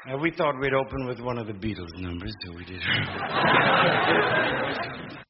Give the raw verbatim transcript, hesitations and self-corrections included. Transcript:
Uh, we thought we'd open with one of the Beatles numbers, so we did.